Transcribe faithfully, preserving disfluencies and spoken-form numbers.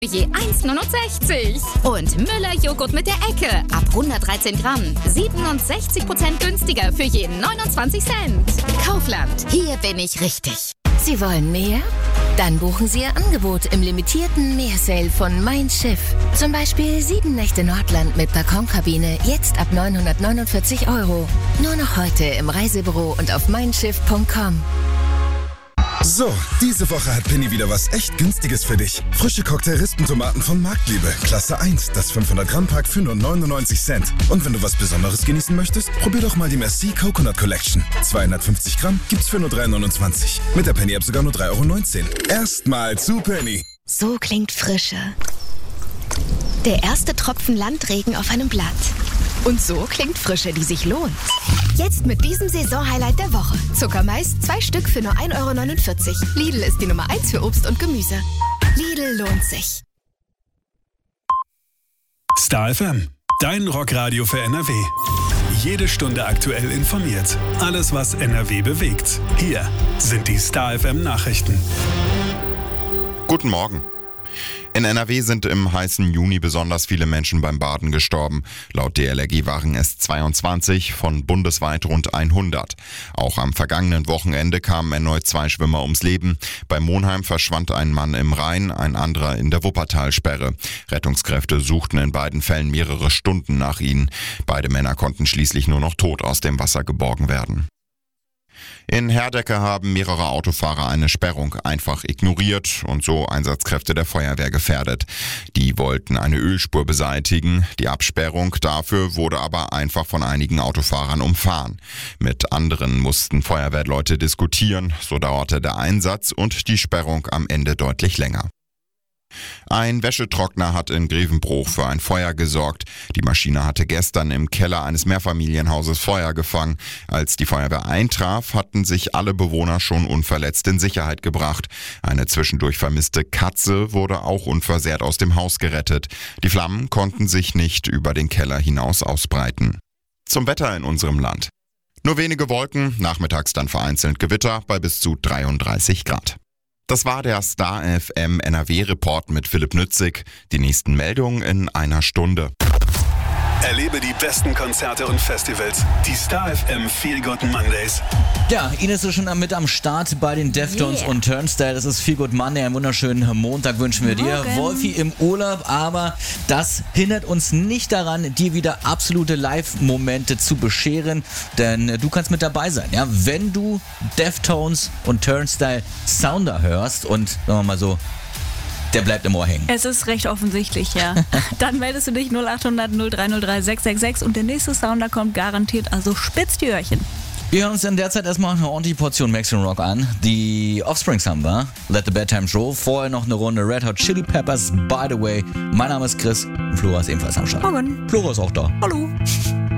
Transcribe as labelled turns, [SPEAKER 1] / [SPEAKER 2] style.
[SPEAKER 1] Je eins Komma neunundsechzig. Und Müller Joghurt mit der Ecke ab hundertdreizehn Gramm. siebenundsechzig Prozent günstiger für je neunundzwanzig Cent. Kaufland, hier bin ich richtig.
[SPEAKER 2] Sie wollen mehr? Dann buchen Sie Ihr Angebot im limitierten Meersale von Mein Schiff. Zum Beispiel sieben Nächte Nordland mit Balkonkabine, jetzt ab neunhundertneunundvierzig Euro. Nur noch heute im Reisebüro und auf mein schiff punkt com.
[SPEAKER 3] So, diese Woche hat Penny wieder was echt Günstiges für dich. Frische Cocktail-Rispentomaten von Marktliebe, Klasse eins, das fünfhundert Gramm Pack für nur neunundneunzig Cent. Und wenn du was Besonderes genießen möchtest, probier doch mal die Merci Coconut Collection. zweihundertfünfzig Gramm gibt's für nur drei neunundzwanzig. Mit der Penny-App sogar nur drei Euro neunzehn. Erstmal zu Penny.
[SPEAKER 2] So klingt Frische. Der erste Tropfen Landregen auf einem Blatt. Und so klingt Frische, die sich lohnt. Jetzt mit diesem Saisonhighlight der Woche. Zuckermais, zwei Stück für nur ein Euro neunundvierzig. Lidl ist die Nummer eins für Obst und Gemüse. Lidl lohnt sich.
[SPEAKER 4] Star F M, dein Rockradio für N R W. Jede Stunde aktuell informiert. Alles, was N R W bewegt. Hier sind die Star F M Nachrichten.
[SPEAKER 5] Guten Morgen. In N R W sind im heißen Juni besonders viele Menschen beim Baden gestorben. Laut D L R G waren es zweiundzwanzig, von bundesweit rund hundert. Auch am vergangenen Wochenende kamen erneut zwei Schwimmer ums Leben. Bei Monheim verschwand ein Mann im Rhein, ein anderer in der Wuppertalsperre. Rettungskräfte suchten in beiden Fällen mehrere Stunden nach ihnen. Beide Männer konnten schließlich nur noch tot aus dem Wasser geborgen werden. In Herdecke haben mehrere Autofahrer eine Sperrung einfach ignoriert und so Einsatzkräfte der Feuerwehr gefährdet. Die wollten eine Ölspur beseitigen. Die Absperrung dafür wurde aber einfach von einigen Autofahrern umfahren. Mit anderen mussten Feuerwehrleute diskutieren. So dauerte der Einsatz und die Sperrung am Ende deutlich länger. Ein Wäschetrockner hat in Grevenbroich für ein Feuer gesorgt. Die Maschine hatte gestern im Keller eines Mehrfamilienhauses Feuer gefangen. Als die Feuerwehr eintraf, hatten sich alle Bewohner schon unverletzt in Sicherheit gebracht. Eine zwischendurch vermisste Katze wurde auch unversehrt aus dem Haus gerettet. Die Flammen konnten sich nicht über den Keller hinaus ausbreiten. Zum Wetter in unserem Land. Nur wenige Wolken, nachmittags dann vereinzelt Gewitter bei bis zu dreiunddreißig Grad. Das war der Star F M N R W-Report mit Philipp Nützig. Die nächsten Meldungen in einer Stunde.
[SPEAKER 4] Erlebe die besten Konzerte und Festivals. Die Star F M Feel Good Mondays.
[SPEAKER 6] Ja, Ines ist schon mit am Start bei den Deftones
[SPEAKER 2] Yeah.
[SPEAKER 6] und Turnstile. Das ist Feel Good Monday. Einen wunderschönen Montag wünschen wir dir.
[SPEAKER 2] Morgen.
[SPEAKER 6] Wolfi im Urlaub, aber das hindert uns nicht daran, dir wieder absolute Live-Momente zu bescheren. Denn du kannst mit dabei sein. Ja? Wenn du Deftones und Turnstile Sounder hörst und sagen wir mal so, der bleibt im Ohr hängen.
[SPEAKER 7] Es ist recht offensichtlich, ja. Dann meldest du dich null acht hundert null drei null drei sechs sechs sechs und der nächste Sounder kommt garantiert, also spitz die Öhrchen.
[SPEAKER 6] Wir hören uns in der Zeit erstmal eine ordentliche Portion Maximum Rock an. Die Offsprings haben wir. Let the Bad Times Roll. Vorher noch eine Runde Red Hot Chili Peppers. By the way, mein Name ist Chris. Flora ist ebenfalls am Start.
[SPEAKER 7] Morgen.
[SPEAKER 6] Flora ist auch da.
[SPEAKER 7] Hallo.